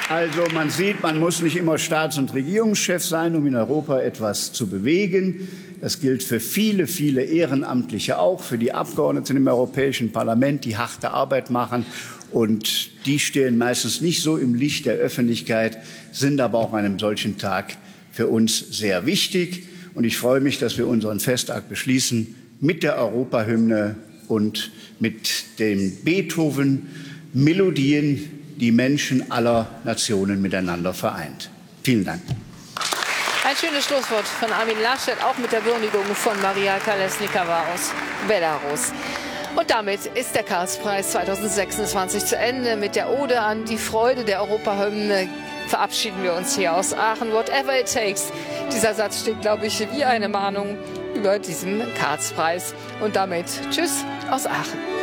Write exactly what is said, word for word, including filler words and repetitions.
Also man sieht, man muss nicht immer Staats- und Regierungschef sein, um in Europa etwas zu bewegen. Das gilt für viele, viele Ehrenamtliche auch, für die Abgeordneten im Europäischen Parlament, die harte Arbeit machen. Und die stehen meistens nicht so im Licht der Öffentlichkeit, sind aber auch an einem solchen Tag für uns sehr wichtig. Und ich freue mich, dass wir unseren Festtag beschließen mit der Europahymne und mit den Beethoven-Melodien, die Menschen aller Nationen miteinander vereint. Vielen Dank. Ein schönes Schlusswort von Armin Laschet, auch mit der Würdigung von Maria Kolesnikova aus Belarus. Und damit ist der Karlspreis zweitausendsechsundzwanzig zu Ende. Mit der Ode an die Freude der Europahymne verabschieden wir uns hier aus Aachen. Whatever it takes. Dieser Satz steht, glaube ich, wie eine Mahnung über diesen Karlspreis. Und damit tschüss aus Aachen.